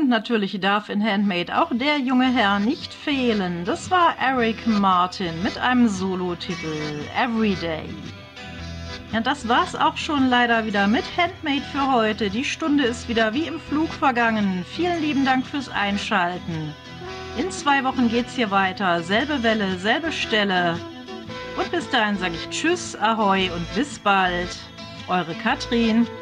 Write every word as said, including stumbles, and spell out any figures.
Und natürlich darf in Handmade auch der junge Herr nicht fehlen. Das war Eric Martin mit einem Solo-Titel Everyday. Ja, das war's auch schon leider wieder mit Handmade für heute. Die Stunde ist wieder wie im Flug vergangen. Vielen lieben Dank fürs Einschalten. In zwei Wochen geht's hier weiter. Selbe Welle, selbe Stelle. Und bis dahin sage ich Tschüss, Ahoi und bis bald. Eure Katrin.